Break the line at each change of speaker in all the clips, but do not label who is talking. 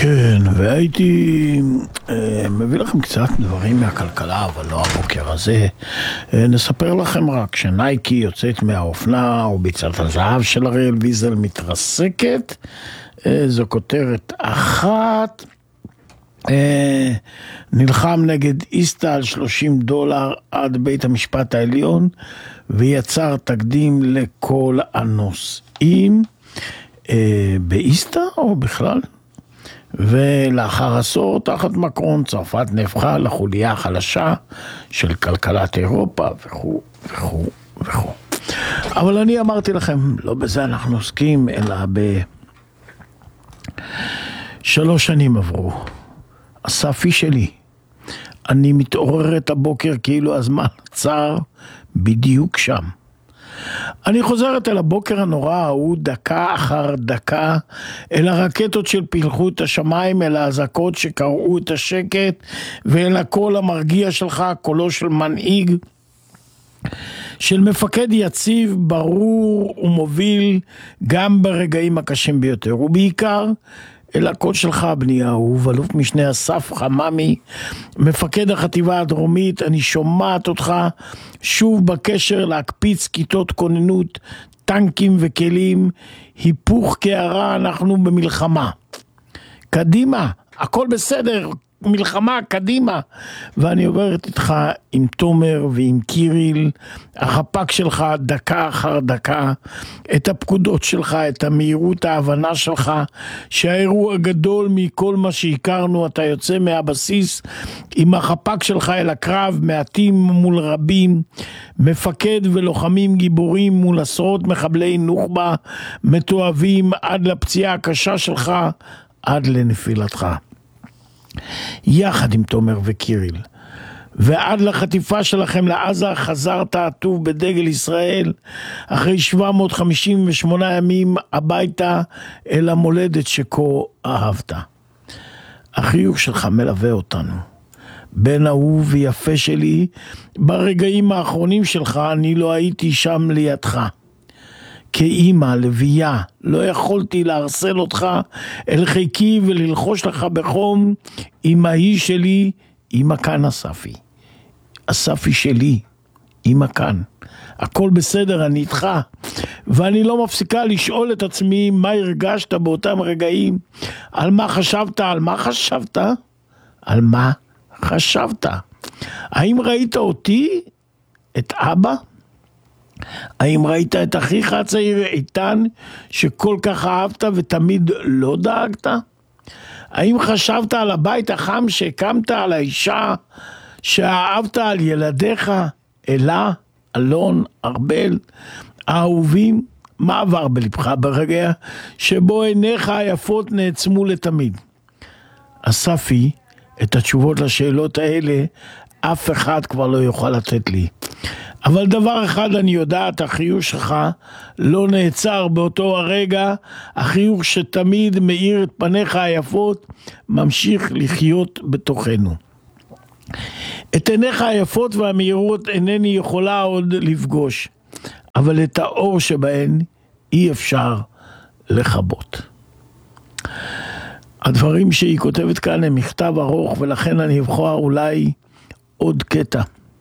כן, והייתי מביא לכם קצת דברים מהכלכלה, אבל לא הבוקר הזה. נספר לכם רק שנייקי יוצאת מהאופנה, וביצת הזהב של אריאל ויזל מתרסקת. זו כותרת אחת. נלחם נגד איסתא על $30 עד בית המשפט העליון, ויצר תקדים לכל הנושאים באיסתא או בכלל. ולאחר עשור תחת מקרון צרפת נהפכה לחוליה החלשה של כלכלת אירופה וכו' וכו' וכו'. אבל אני אמרתי לכם, לא בזה אנחנו עוסקים, אלא ב3 שנים עברו. הספי שלי, אני מתעוררת הבוקר כאילו הזמן עצר בדיוק שם. אני חוזרת אל הבוקר הנורא ההוא דקה אחר דקה, אל הרקטות של פילחו את השמיים, אל האזעקות שקראו את השקט, ואל הקול המרגיע שלך, קולו של מנהיג, של מפקד יציב, ברור ומוביל, גם ברגעים הקשים ביותר, ובעיקר אל הקול שלך, בני האהוב, אלוף משנה אסף חממי, מפקד החטיבה הדרומית. אני שומעת אותך שוב בקשר להקפיץ כיתות כוננות, טנקים וכלים, היפוך קערה, אנחנו במלחמה. קדימה, הכל בסדר, מלחמה, קדימה. ואני עוברת איתך עם תומר ועם קיריל, החפ"ק שלך דקה אחר דקה, את הפקודות שלך, את המהירות ההבנה שלך, שהאירוע גדול מכל מה שהכרנו, אתה יוצא מהבסיס עם החפ"ק שלך אל הקרב, מעטים מול רבים, מפקד ולוחמים גיבורים מול עשרות מחבלי נוח'בה, מתועבים עד לפציעה הקשה שלך, עד לנפילתך. יחד עם תומר וקיריל, ועד לחטיפה שלכם לעזה חזרת עטוף בדגל ישראל, אחרי 758 ימים הביתה אל המולדת שכה אהבת. החיוך שלך מלווה אותנו, בן אהוב ויפה שלי. ברגעים האחרונים שלך אני לא הייתי שם לידך. כאימא לבייה לא יכולתי להרסל אותך אל חיקי וללחוש לך בחום. אמא היא שלי, אמא כאן אספי, אספי שלי, אמא כאן, הכל בסדר, אני איתך. ואני לא מפסיקה לשאול את עצמי מה הרגשת באותם רגעים, על מה חשבת, על מה חשבת, על מה חשבת. האם ראית אותי, את אבא? האם ראית את אחיך הצעיר איתן שכל כך אהבת ותמיד לא דאגת? האם חשבת על הבית החם שהקמת, על האישה שאהבת, על ילדיך, אלה, אלון, ארבל, האהובים? מה עבר בלבך ברגע שבו עיניך היפות נעצמו לתמיד? אספי, את התשובות לשאלות האלה אף אחד כבר לא יוכל לתת לי. אבל דבר אחד אני יודעת, החיוך שלך לא נעצר באותו הרגע. החיוך שתמיד מאיר את פניך היפות ממשיך לחיות בתוכנו. את עיניך היפות והמהירות אינני יכולה עוד לפגוש, אבל את האור שבהן אי אפשר לכבות. הדברים שהיא כותבת כאן הם מכתב ארוך, ולכן אני אבחר אולי עוד קטע.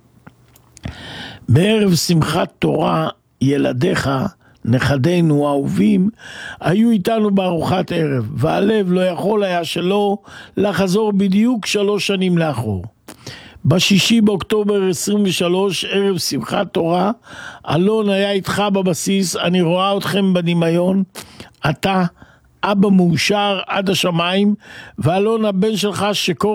בערב שמחת תורה ילדיך, נכדינו האהובים, היו איתנו בארוחת ערב, והלב לא יכול היה שלא לחזור בדיוק 3 שנים לאחור. ב6 באוקטובר 23, ערב שמחת תורה, אלון היה איתך בבסיס, אני רואה אתכם בדמיון, אתה אבא מאושר עד השמיים, ואלון הבן שלך שכה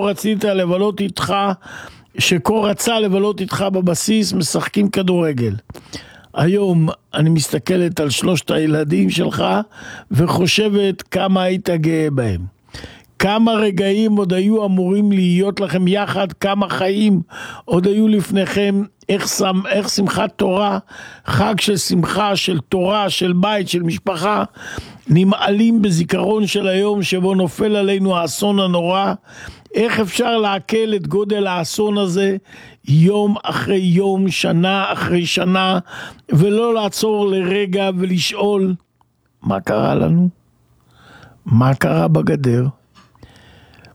רצה לבלות איתך בבסיס, משחקים כדורגל. היום אני מסתכלת על 3 הילדים שלך וחושבת כמה היית גאה בהם. כמה רגעים עוד היו אמורים להיות לכם יחד, כמה חיים עוד היו לפניכם. איך שמחת תורה, חג של שמחה, של תורה, של בית, של משפחה, נמעלים בזיכרון של היום שבו נופל עלינו האסון הנורא. איך אפשר לעכל את גודל האסון הזה יום אחרי יום, שנה אחרי שנה, ולא לעצור לרגע ולשאול מה קרה לנו? מה קרה בגדר?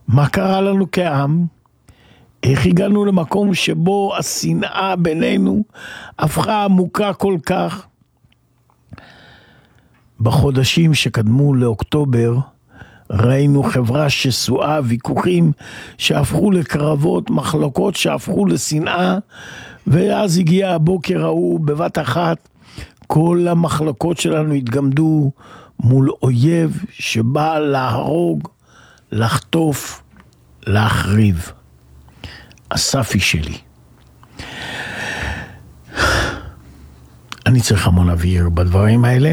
מה קרה לנו כעם? איך הגענו למקום שבו השנאה בינינו הפכה עמוקה כל כך? בחודשים שקדמו לאוקטובר ראינו חברה שסועה, ויכוחים שהפכו לקרבות, מחלוקות שהפכו לשנאה, ואז הגיע הבוקר ההוא בבת אחת, כל המחלוקות שלנו התגמדו מול אויב שבא להרוג, לחטוף, להחריב. אספי שלי. אני צריך המון אוויר בדברים האלה,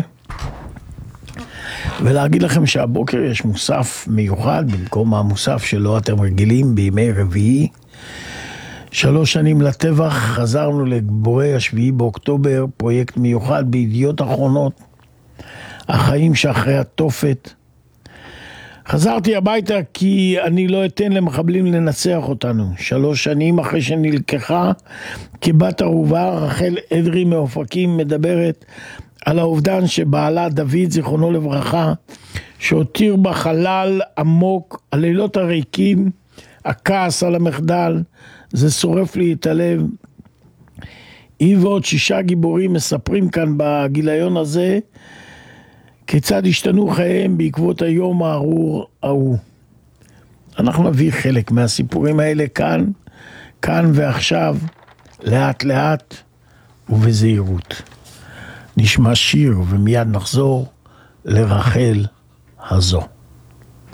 ולהגיד לכם שהבוקר יש מוסף מיוחד, במקום המוסף שלו אתם רגילים בימי רביעי. 3 שנים לטבח, חזרנו לגיבורי השביעי באוקטובר, פרויקט מיוחד בידיעות אחרונות, החיים שאחרי התופת. חזרתי הביתה כי אני לא אתן למחבלים לנצח אותנו. 3 שנים אחרי שנלקחה כבת ערובה, רחל אדרי מאופקים מדברת על האובדן שבעלה דוד, זיכרונו לברכה, שהותיר בחלל עמוק, הלילות הריקים, הכעס על המחדל, זה שורף לי את הלב. היא ועוד 6 גיבורים מספרים כאן בגיליון הזה, כיצד השתנו חייהם בעקבות היום הארור ההוא. אנחנו נביא חלק מהסיפורים האלה כאן ועכשיו, לאט לאט ובזהירות. נשמע שיר ומיד נחזור לרחל הזו.